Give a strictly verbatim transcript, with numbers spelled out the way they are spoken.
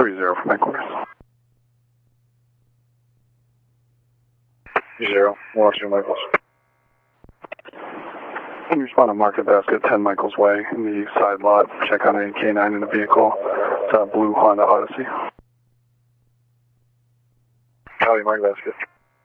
three zero from headquarters. Zero, watch your Michaels. Can you respond to Market Basket, ten Michaels Way, in the side lot. Check on a K nine in the vehicle. It's a blue Honda Odyssey. Copy, Market Basket.